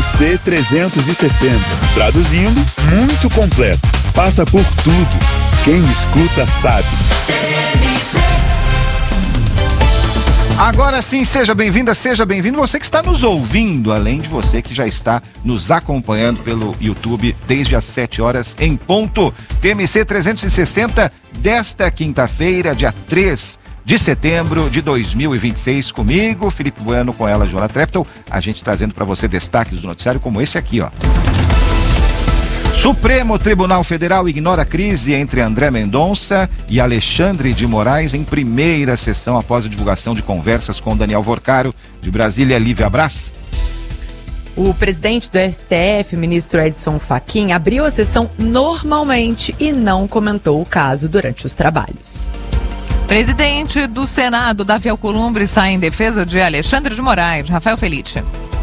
TMC 360. Traduzindo, muito completo. Passa por tudo. Quem escuta sabe. Agora sim, seja bem-vinda, seja bem-vindo você que está nos ouvindo, além de você que já está nos acompanhando pelo YouTube desde as 7 horas em ponto. TMC 360 desta quinta-feira, dia 3 de setembro de 2026, comigo, Felipe Bueno, com ela, Joana Treptow, a gente trazendo para você destaques do noticiário como esse aqui, ó. Supremo Tribunal Federal ignora a crise entre André Mendonça e Alexandre de Moraes em primeira sessão após a divulgação de conversas com Daniel Vorcaro. De Brasília, Lívia Brás. O presidente do STF, ministro Edson Fachin, abriu a sessão normalmente e não comentou o caso durante os trabalhos. Presidente do Senado, Davi Alcolumbre, sai em defesa de Alexandre de Moraes. Rafael Felice.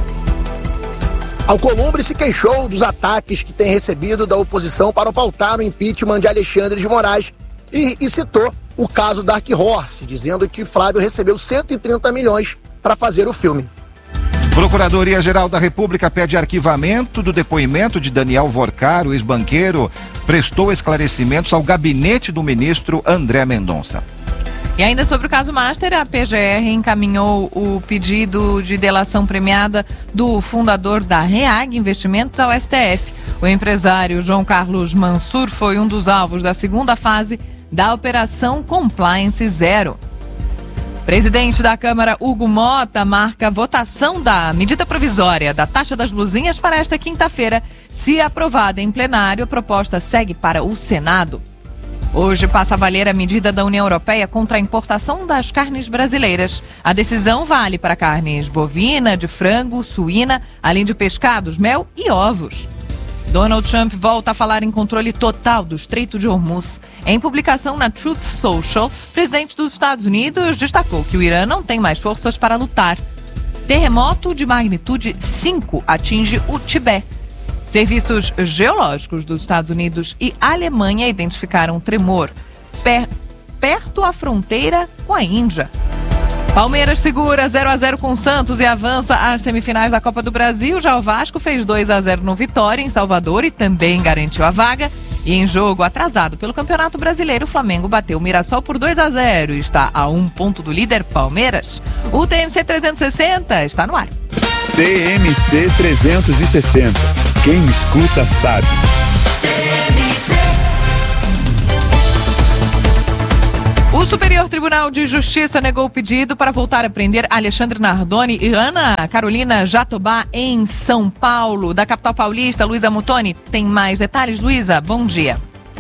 Alcolumbre se queixou dos ataques que tem recebido da oposição para pautar o impeachment de Alexandre de Moraes e citou o caso Dark Horse, dizendo que Flávio recebeu 130 milhões para fazer o filme. Procuradoria-Geral da República pede arquivamento do depoimento de Daniel Vorcaro, ex-banqueiro, prestou esclarecimentos ao gabinete do ministro André Mendonça. E ainda sobre o caso Master, a PGR encaminhou o pedido de delação premiada do fundador da REAG Investimentos ao STF. O empresário João Carlos Mansur foi um dos alvos da segunda fase da Operação Compliance Zero. Presidente da Câmara, Hugo Mota, marca votação da medida provisória da taxa das luzinhas para esta quinta-feira. Se aprovada em plenário, a proposta segue para o Senado. Hoje passa a valer a medida da União Europeia contra a importação das carnes brasileiras. A decisão vale para carnes bovina, de frango, suína, além de pescados, mel e ovos. Donald Trump volta a falar em controle total do Estreito de Hormuz. Em publicação na Truth Social, o presidente dos Estados Unidos destacou que o Irã não tem mais forças para lutar. Terremoto de magnitude 5 atinge o Tibete. Serviços geológicos dos Estados Unidos e Alemanha identificaram tremor perto à fronteira com a Índia. Palmeiras segura 0-0 com o Santos e avança às semifinais da Copa do Brasil. Já o Vasco fez 2-0 no Vitória, em Salvador, e também garantiu a vaga. E em jogo atrasado pelo Campeonato Brasileiro, o Flamengo bateu o Mirassol por 2-0 e está a 1 ponto do líder Palmeiras. O TMC 360 está no ar. TMC 360. Quem escuta sabe. O Superior Tribunal de Justiça negou o pedido para voltar a prender Alexandre Nardoni e Ana Carolina Jatobá em São Paulo. Da capital paulista, Luísa Mutoni tem mais detalhes. Luísa, bom dia.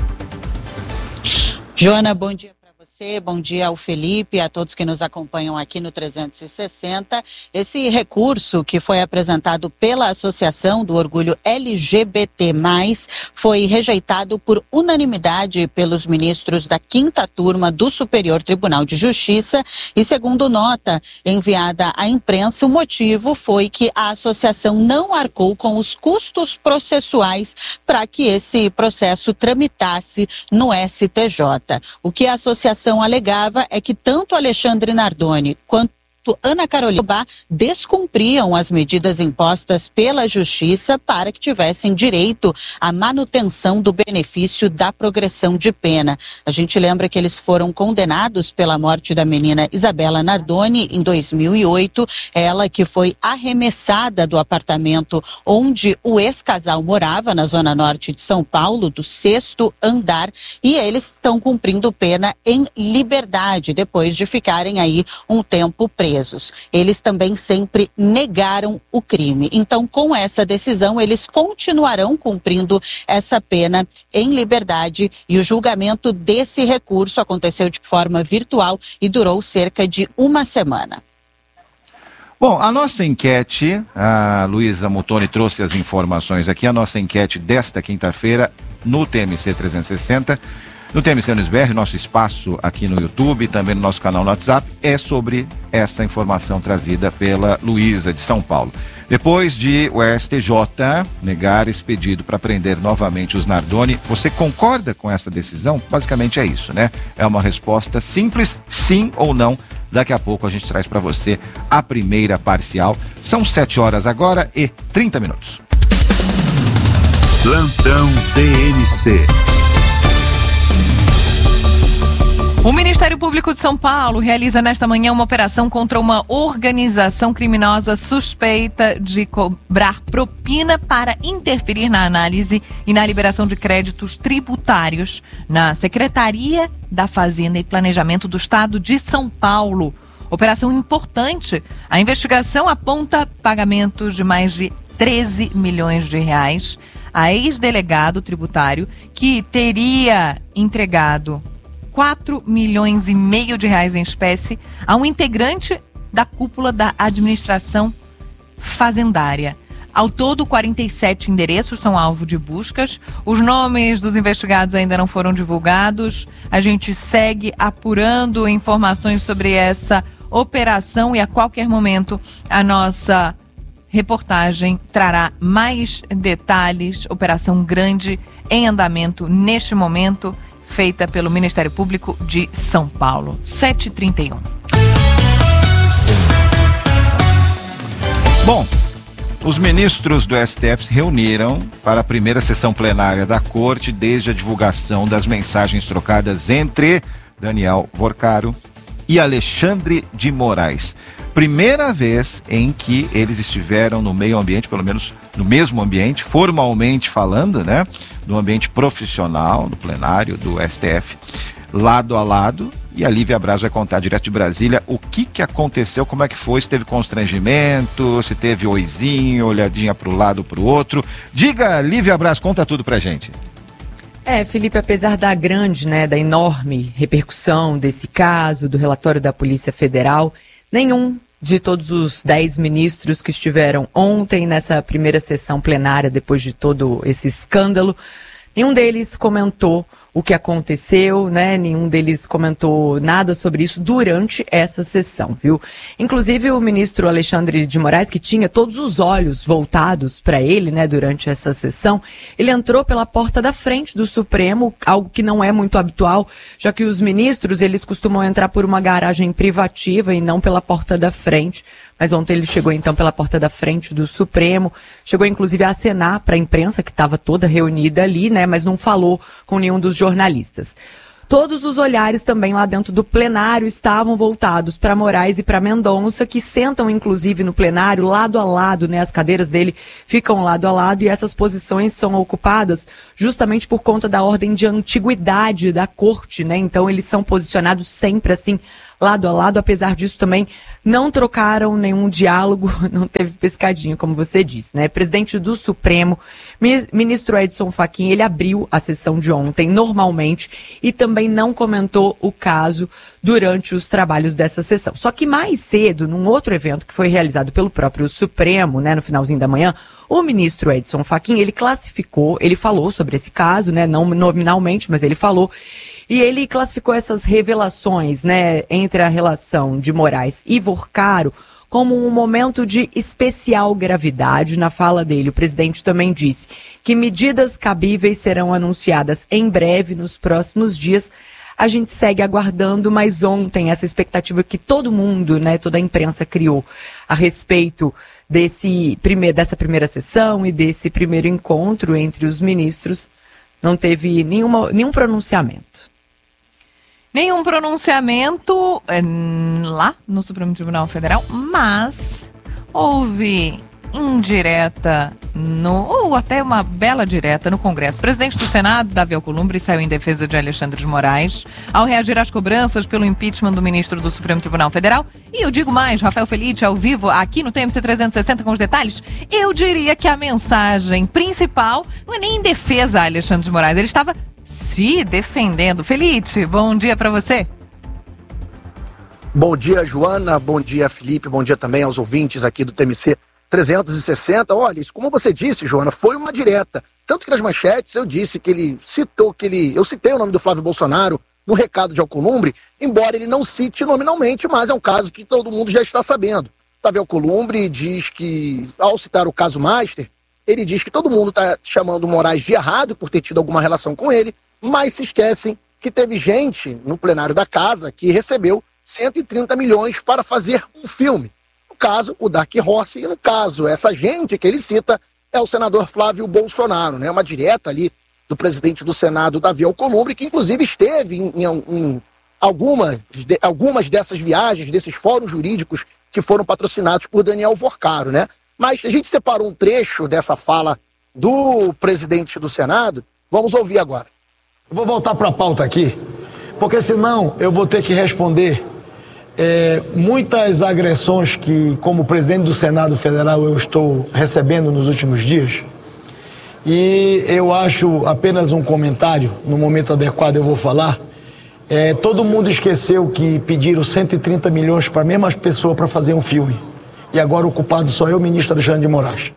Joana, bom dia. Bom dia ao Felipe e a todos que nos acompanham aqui no 360. Esse recurso que foi apresentado pela Associação do Orgulho LGBT+, foi rejeitado por unanimidade pelos ministros da 5ª turma do Superior Tribunal de Justiça e, segundo nota enviada à imprensa, o motivo foi que a associação não arcou com os custos processuais para que esse processo tramitasse no STJ. O que a associação alegava é que tanto Alexandre Nardoni quanto Ana Carolina Jatobá descumpriam as medidas impostas pela Justiça para que tivessem direito à manutenção do benefício da progressão de pena. A gente lembra que eles foram condenados pela morte da menina Isabela Nardoni em 2008, ela que foi arremessada do apartamento onde o ex-casal morava, na zona norte de São Paulo, do 6º andar, e eles estão cumprindo pena em liberdade, depois de ficarem aí um tempo presos. Eles também sempre negaram o crime. Então, com essa decisão, eles continuarão cumprindo essa pena em liberdade e o julgamento desse recurso aconteceu de forma virtual e durou cerca de uma semana. Bom, a nossa enquete, a Luísa Mutoni trouxe as informações aqui, a nossa enquete desta quinta-feira no TMC 360, no TMC News BR, nosso espaço aqui no YouTube, também no nosso canal no WhatsApp, é sobre essa informação trazida pela Luísa de São Paulo. Depois de o STJ negar esse pedido para prender novamente os Nardoni, você concorda com essa decisão? Basicamente é isso, né? É uma resposta simples, sim ou não, Daqui a pouco a gente traz para você a primeira parcial. São 7 horas agora e 30 minutos. Plantão TMC. O Ministério Público de São Paulo realiza nesta manhã uma operação contra uma organização criminosa suspeita de cobrar propina para interferir na análise e na liberação de créditos tributários na Secretaria da Fazenda e Planejamento do Estado de São Paulo. Operação importante. A investigação aponta pagamentos de mais de 13 milhões de reais a ex-delegado tributário que teria entregado 4 milhões e meio de reais em espécie a um integrante da cúpula da administração fazendária. Ao todo, 47 endereços são alvo de buscas. Os nomes dos investigados ainda não foram divulgados. A gente segue apurando informações sobre essa operação e a qualquer momento a nossa reportagem trará mais detalhes. Operação grande em andamento neste momento, feita pelo Ministério Público de São Paulo. 7h31. Bom, os ministros do STF se reuniram para a primeira sessão plenária da Corte desde a divulgação das mensagens trocadas entre Daniel Vorcaro e Alexandre de Moraes. Primeira vez em que eles estiveram no meio ambiente, pelo menos no mesmo ambiente, formalmente falando, né? No ambiente profissional, no plenário do STF, lado a lado. E a Lívia Braz vai contar direto de Brasília o que aconteceu, como é que foi, se teve constrangimento, se teve oizinho, olhadinha para o lado, para o outro. Diga, Lívia Braz, conta tudo pra gente. Felipe, apesar da grande, da enorme repercussão desse caso, do relatório da Polícia Federal, nenhum de todos os 10 ministros que estiveram ontem nessa primeira sessão plenária, depois de todo esse escândalo, nenhum deles comentou o que aconteceu, nenhum deles comentou nada sobre isso durante essa sessão, viu? Inclusive o ministro Alexandre de Moraes, que tinha todos os olhos voltados para ele, durante essa sessão, ele entrou pela porta da frente do Supremo, algo que não é muito habitual, já que os ministros, eles costumam entrar por uma garagem privativa e não pela porta da frente. Mas ontem ele chegou então pela porta da frente do Supremo, chegou inclusive a acenar para a imprensa que estava toda reunida ali, mas não falou com nenhum dos jornalistas. Todos os olhares também lá dentro do plenário estavam voltados para Moraes e para Mendonça, que sentam inclusive no plenário lado a lado, as cadeiras dele ficam lado a lado e essas posições são ocupadas justamente por conta da ordem de antiguidade da corte, então eles são posicionados sempre assim, lado a lado. Apesar disso também não trocaram nenhum diálogo, não teve pescadinho, como você disse, Presidente do Supremo, ministro Edson Fachin, ele abriu a sessão de ontem normalmente e também não comentou o caso durante os trabalhos dessa sessão. Só que mais cedo, num outro evento que foi realizado pelo próprio Supremo, no finalzinho da manhã, o ministro Edson Fachin, ele classificou, ele falou sobre esse caso, não nominalmente, mas ele falou. E ele classificou essas revelações, entre a relação de Moraes e Vorcaro como um momento de especial gravidade. Na fala dele, o presidente também disse que medidas cabíveis serão anunciadas em breve, nos próximos dias. A gente segue aguardando, mas ontem essa expectativa que todo mundo, toda a imprensa criou a respeito dessa primeira sessão e desse primeiro encontro entre os ministros, não teve nenhum pronunciamento. Nenhum pronunciamento lá no Supremo Tribunal Federal, mas houve indireta, ou até uma bela direta no Congresso. O presidente do Senado, Davi Alcolumbre, saiu em defesa de Alexandre de Moraes ao reagir às cobranças pelo impeachment do ministro do Supremo Tribunal Federal. E eu digo mais, Rafael Felice, ao vivo, aqui no TMC 360 com os detalhes, eu diria que a mensagem principal não é nem em defesa a Alexandre de Moraes, ele estava se defendendo. Felice, bom dia para você. Bom dia, Joana, bom dia, Felipe, bom dia também aos ouvintes aqui do TMC 360. Olha, isso, como você disse, Joana, foi uma direta. Tanto que nas manchetes eu disse que ele citou, eu citei o nome do Flávio Bolsonaro no recado de Alcolumbre, embora ele não cite nominalmente, mas é um caso que todo mundo já está sabendo. Davi Alcolumbre diz que, ao citar o caso Master, ele diz que todo mundo está chamando o Moraes de errado por ter tido alguma relação com ele, mas se esquecem que teve gente no plenário da casa que recebeu 130 milhões para fazer um filme. No caso, o Dark Horse, e no caso, essa gente que ele cita é o senador Flávio Bolsonaro, né? Uma direta ali do presidente do Senado, Davi Alcolumbre, que inclusive esteve em algumas dessas viagens, desses fóruns jurídicos que foram patrocinados por Daniel Vorcaro, né? Mas a gente separou um trecho dessa fala do presidente do Senado. Vamos ouvir agora. Eu vou voltar para a pauta aqui, porque senão eu vou ter que responder muitas agressões que, como presidente do Senado Federal, eu estou recebendo nos últimos dias. E eu acho apenas um comentário, no momento adequado eu vou falar. Todo mundo esqueceu que pediram 130 milhões para a mesma pessoa para fazer um filme. E agora o culpado sou eu, ministro Alexandre de Moraes.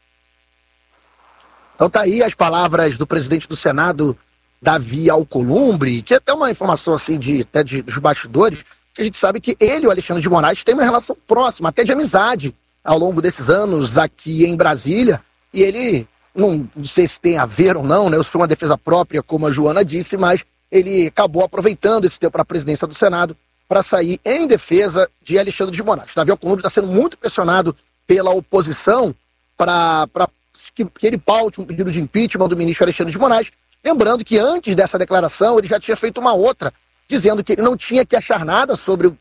Então tá aí as palavras do presidente do Senado, Davi Alcolumbre, que é até uma informação assim dos bastidores, que a gente sabe que ele e o Alexandre de Moraes têm uma relação próxima, até de amizade, ao longo desses anos aqui em Brasília. E ele, não sei se tem a ver ou não, né? Isso foi uma defesa própria, como a Joana disse, mas ele acabou aproveitando esse tempo para a presidência do Senado para sair em defesa de Alexandre de Moraes. Davi Alcolumbre está sendo muito pressionado pela oposição para que ele paute um pedido de impeachment do ministro Alexandre de Moraes. Lembrando que antes dessa declaração ele já tinha feito uma outra, dizendo que ele não tinha que achar nada sobre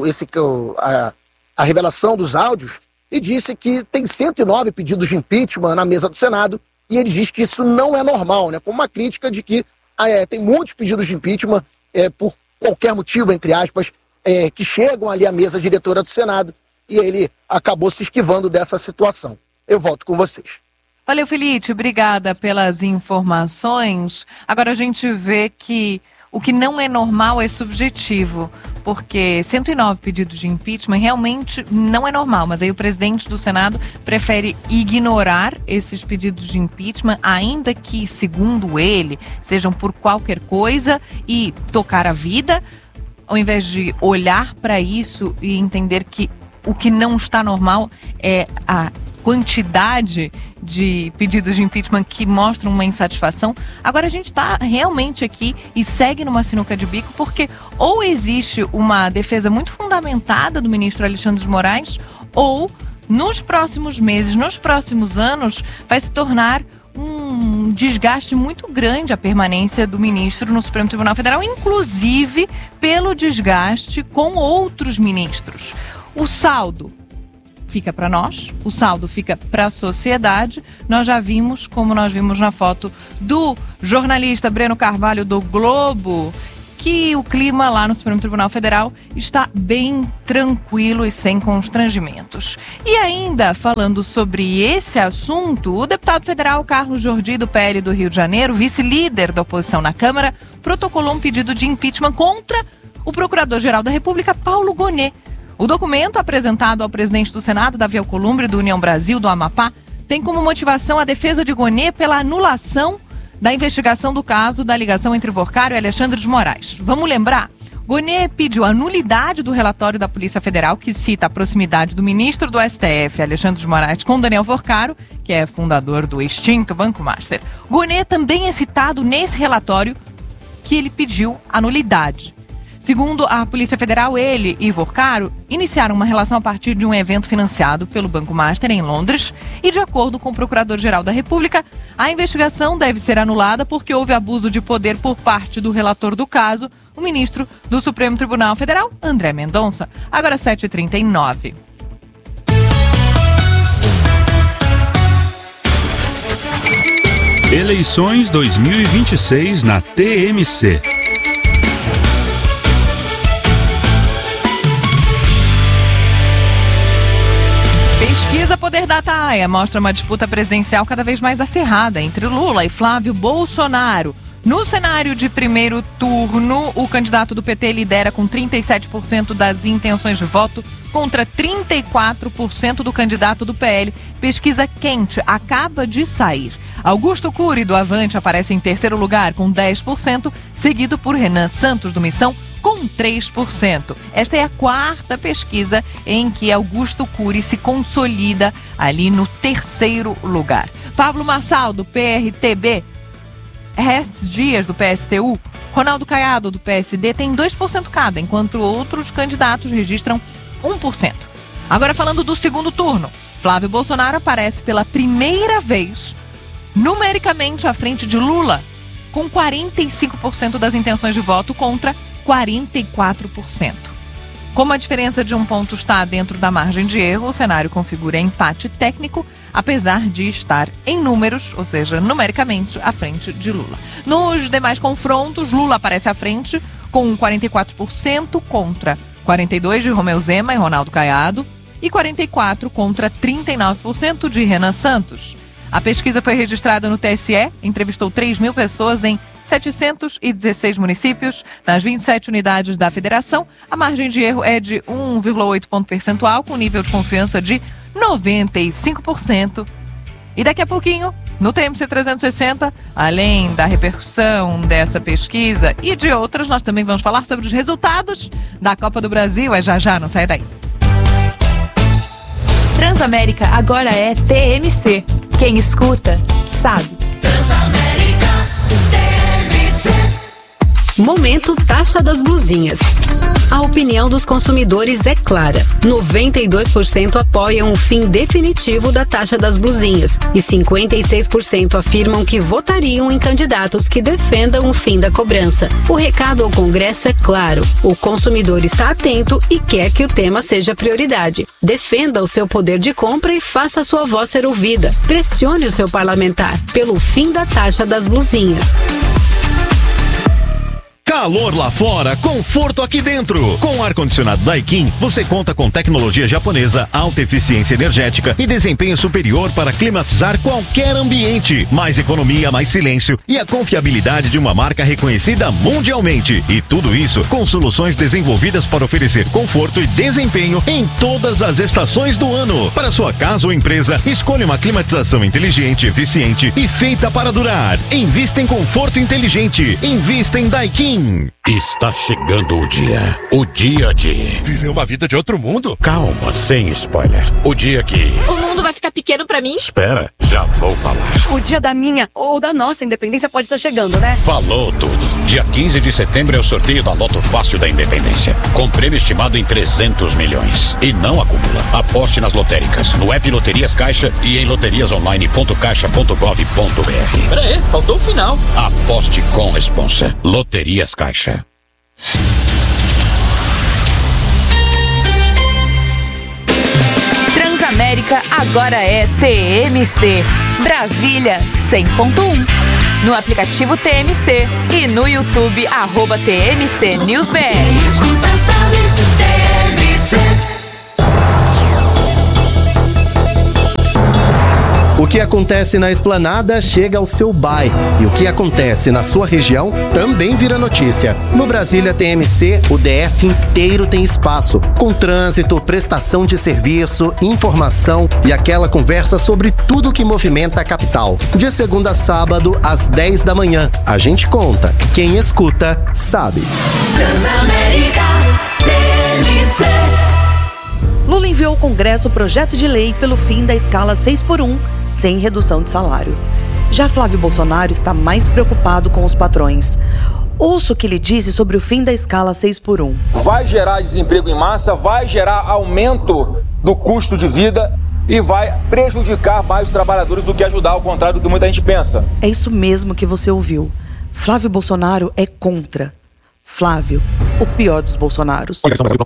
a revelação dos áudios, e disse que tem 109 pedidos de impeachment na mesa do Senado, e ele diz que isso não é normal, né? Com uma crítica de que tem muitos pedidos de impeachment por qualquer motivo, entre aspas, que chegam ali à mesa diretora do Senado, e ele acabou se esquivando dessa situação. Eu volto com vocês. Valeu, Felipe, obrigada pelas informações. Agora a gente vê que o que não é normal é subjetivo, porque 109 pedidos de impeachment realmente não é normal, mas aí o presidente do Senado prefere ignorar esses pedidos de impeachment, ainda que, segundo ele, sejam por qualquer coisa, e tocar a vida, ao invés de olhar para isso e entender que o que não está normal é a quantidade de pedidos de impeachment que mostram uma insatisfação. Agora a gente está realmente aqui e segue numa sinuca de bico, porque ou existe uma defesa muito fundamentada do ministro Alexandre de Moraes, ou nos próximos meses, nos próximos anos, vai se tornar um desgaste muito grande a permanência do ministro no Supremo Tribunal Federal, inclusive pelo desgaste com outros ministros. O saldo fica para nós, o saldo fica para a sociedade. Nós já vimos, como nós vimos na foto do jornalista Breno Carvalho do Globo, que o clima lá no Supremo Tribunal Federal está bem tranquilo e sem constrangimentos. E ainda falando sobre esse assunto, o deputado federal Carlos Jordi, do PL do Rio de Janeiro, vice-líder da oposição na Câmara, protocolou um pedido de impeachment contra o Procurador-Geral da República, Paulo Gonet. O documento apresentado ao presidente do Senado, Davi Alcolumbre, do União Brasil, do Amapá, tem como motivação a defesa de Gonet pela anulação da investigação do caso da ligação entre Vorcaro e Alexandre de Moraes. Vamos lembrar? Gonet pediu a nulidade do relatório da Polícia Federal, que cita a proximidade do ministro do STF, Alexandre de Moraes, com Daniel Vorcaro, que é fundador do extinto Banco Master. Gonet também é citado nesse relatório que ele pediu a nulidade. Segundo a Polícia Federal, ele e Vorcaro iniciaram uma relação a partir de um evento financiado pelo Banco Master em Londres e, de acordo com o Procurador-Geral da República, a investigação deve ser anulada porque houve abuso de poder por parte do relator do caso, o ministro do Supremo Tribunal Federal, André Mendonça. Agora 7h39. Eleições 2026 na TMC. Pesquisa Poder Dataia mostra uma disputa presidencial cada vez mais acirrada entre Lula e Flávio Bolsonaro. No cenário de primeiro turno, o candidato do PT lidera com 37% das intenções de voto contra 34% do candidato do PL. Pesquisa quente acaba de sair. Augusto Cury, do Avante, aparece em terceiro lugar com 10%, seguido por Renan Santos, do Missão, com 3%. Esta é a quarta pesquisa em que Augusto Cury se consolida ali no terceiro lugar. Pablo Marçal, do PRTB, Hertz Dias, do PSTU, Ronaldo Caiado, do PSD, tem 2% cada, enquanto outros candidatos registram 1%. Agora, falando do segundo turno, Flávio Bolsonaro aparece pela primeira vez numericamente à frente de Lula, com 45% das intenções de voto contra 44%. Como a diferença de 1 ponto está dentro da margem de erro, o cenário configura empate técnico, apesar de estar em números, ou seja, numericamente, à frente de Lula. Nos demais confrontos, Lula aparece à frente com 44% contra 42% de Romeu Zema e Ronaldo Caiado e 44% contra 39% de Renan Santos. A pesquisa foi registrada no TSE, entrevistou 3.000 pessoas em 716 municípios, nas 27 unidades da federação. A margem de erro é de 1,8 ponto percentual, com nível de confiança de 95%. E daqui a pouquinho, no TMC 360, além da repercussão dessa pesquisa e de outras, nós também vamos falar sobre os resultados da Copa do Brasil. É já, não sai daí. Transamérica agora é TMC. Quem escuta, sabe. Transamérica TMC. Momento Taxa das Blusinhas. A opinião dos consumidores é clara. 92% apoiam o fim definitivo da taxa das blusinhas e 56% afirmam que votariam em candidatos que defendam o fim da cobrança. O recado ao Congresso é claro. O consumidor está atento e quer que o tema seja prioridade. Defenda o seu poder de compra e faça sua voz ser ouvida. Pressione o seu parlamentar pelo fim da taxa das blusinhas. Calor lá fora, conforto aqui dentro. Com o ar-condicionado Daikin, você conta com tecnologia japonesa, alta eficiência energética e desempenho superior para climatizar qualquer ambiente. Mais economia, mais silêncio e a confiabilidade de uma marca reconhecida mundialmente. E tudo isso com soluções desenvolvidas para oferecer conforto e desempenho em todas as estações do ano. Para sua casa ou empresa, escolha uma climatização inteligente, eficiente e feita para durar. Invista em conforto inteligente. Invista em Daikin. Está chegando o dia de viver uma vida de outro mundo. Calma, sem spoiler. O dia que o mundo vai ficar pequeno pra mim? Espera, já vou falar. O dia da minha ou da nossa independência pode estar chegando, né? Falou tudo. Dia 15 de setembro é o sorteio da Loto Fácil da Independência, com prêmio estimado em 300 milhões. E não acumula. Aposte nas lotéricas, no app Loterias Caixa e em loteriasonline.caixa.gov.br. Peraí, faltou o final. Aposte com responsa. Loterias Caixa. Transamérica agora é TMC. Brasília 100.1. No aplicativo TMC e no YouTube @TMC News BR. Escuta, sabe, TMC. O que acontece na Esplanada chega ao seu bairro. E o que acontece na sua região também vira notícia. No Brasília TMC, o DF inteiro tem espaço, com trânsito, prestação de serviço, informação e aquela conversa sobre tudo que movimenta a capital. De segunda a sábado, às 10 da manhã. A gente conta. Quem escuta, sabe. Transamérica TMC. Lula enviou ao Congresso o projeto de lei pelo fim da escala 6x1, sem redução de salário. Já Flávio Bolsonaro está mais preocupado com os patrões. Ouça o que ele disse sobre o fim da escala 6x1. Vai gerar desemprego em massa, vai gerar aumento do custo de vida e vai prejudicar mais os trabalhadores do que ajudar, ao contrário do que muita gente pensa. É isso mesmo que você ouviu. Flávio Bolsonaro é contra. Flávio, o pior dos Bolsonaros.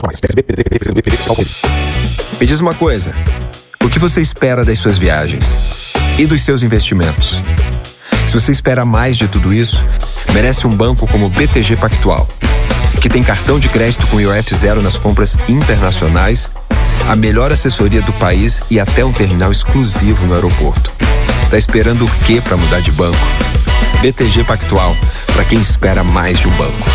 Me diz uma coisa, o que você espera das suas viagens e dos seus investimentos? Se você espera mais de tudo isso, merece um banco como o BTG Pactual, que tem cartão de crédito com IOF zero nas compras internacionais, a melhor assessoria do país e até um terminal exclusivo no aeroporto. Tá esperando o quê para mudar de banco? BTG Pactual, para quem espera mais de um banco.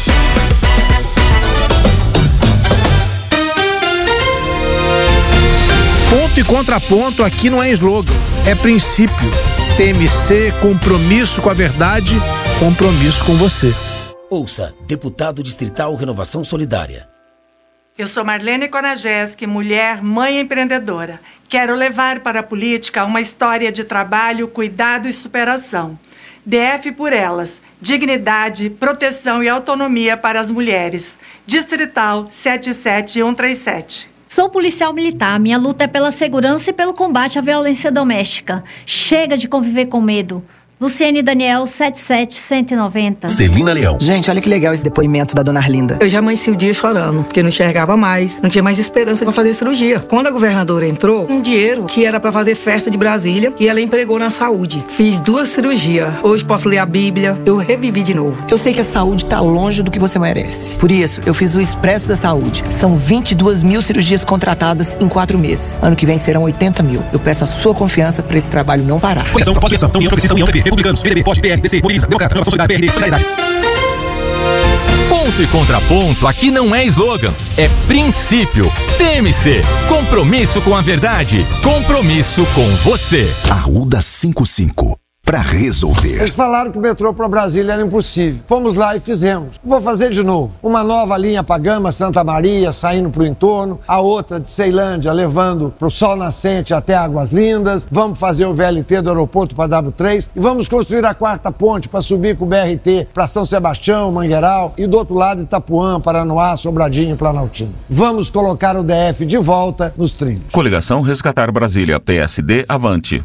Ponto e contraponto aqui não é slogan, é princípio. TMC, compromisso com a verdade, compromisso com você. Ouça, deputado distrital Renovação Solidária. Eu sou Marlene Konajeski, mulher, mãe empreendedora. Quero levar para a política uma história de trabalho, cuidado e superação. DF por elas. Dignidade, proteção e autonomia para as mulheres. Distrital 77137. Sou policial militar. Minha luta é pela segurança e pelo combate à violência doméstica. Chega de conviver com medo. Luciene Daniel, 77190. Celina Leão. Gente, olha que legal esse depoimento da dona Arlinda. Eu já amanheci o dia chorando, porque não enxergava mais, não tinha mais esperança para fazer cirurgia. Quando a governadora entrou, um dinheiro que era para fazer festa de Brasília e ela empregou na saúde. Fiz 2 cirurgias. Hoje posso ler a Bíblia, eu revivi de novo. Eu sei que a saúde tá longe do que você merece. Por isso, eu fiz o Expresso da Saúde. São 22 mil cirurgias contratadas em 4 meses. Ano que vem serão 80 mil. Eu peço a sua confiança para esse trabalho não parar. Conexão, pós-eleição, União Progressista, União PP, Republicanos, PDB, POD, PR, DC, Bolívia, Democrata, Renovação Solidária, PRD, Solidariedade. Ponto e contraponto aqui não é slogan, é princípio. TMC, compromisso com a verdade, compromisso com você. Arruda 55. Pra resolver. Eles falaram que o metrô para Brasília era impossível. Fomos lá e fizemos. Vou fazer de novo. Uma nova linha para Gama, Santa Maria, saindo pro entorno. A outra de Ceilândia, levando pro Sol Nascente até Águas Lindas. Vamos fazer o VLT do aeroporto para W3. E vamos construir a 4ª ponte para subir com o BRT para São Sebastião, Mangueiral. E do outro lado, Itapuã, Paranoá, Sobradinho e Planaltino. Vamos colocar o DF de volta nos trilhos. Coligação Resgatar Brasília, PSD, avante.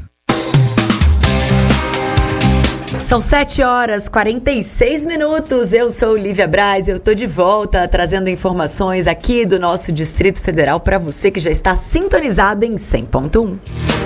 São 7h46. Eu sou Lívia Braz, eu tô de volta trazendo informações aqui do nosso Distrito Federal para você que já está sintonizado em 100.1.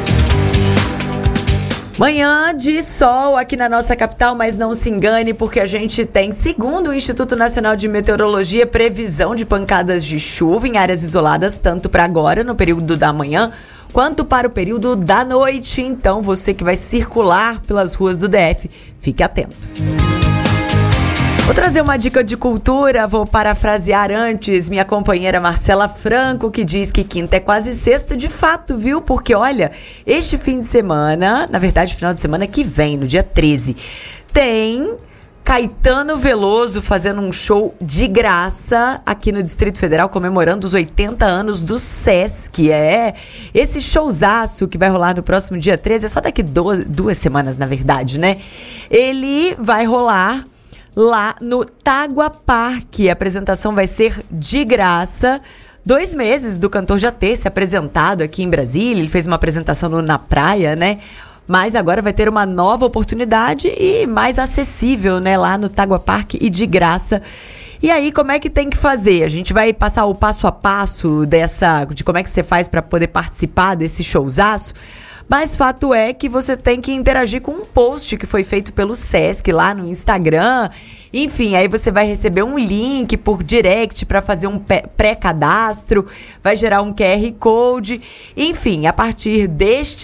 Manhã de sol aqui na nossa capital, mas não se engane porque a gente tem, segundo o Instituto Nacional de Meteorologia, previsão de pancadas de chuva em áreas isoladas, tanto para agora, no período da manhã, quanto para o período da noite. Então, você que vai circular pelas ruas do DF, fique atento. Vou trazer uma dica de cultura, vou parafrasear antes minha companheira Marcela Franco, que diz que quinta é quase sexta, de fato, viu? Porque, olha, este fim de semana, na verdade, final de semana que vem, no dia 13, tem Caetano Veloso fazendo um show de graça aqui no Distrito Federal, comemorando os 80 anos do Sesc. É esse showzaço que vai rolar no próximo dia 13, é só daqui 2 semanas, na verdade, né? Ele vai rolar lá no Tagua Park. A apresentação vai ser de graça. 2 meses do cantor já ter se apresentado aqui em Brasília. Ele fez uma apresentação na praia, né? Mas agora vai ter uma nova oportunidade e mais acessível, né? Lá no Tagua Park e de graça. E aí, como é que tem que fazer? A gente vai passar o passo a passo de como é que você faz para poder participar desse showzaço. Mas fato é que você tem que interagir com um post que foi feito pelo Sesc lá no Instagram. Enfim, aí você vai receber um link por direct para fazer um pré-cadastro, vai gerar um QR Code. Enfim, a partir deste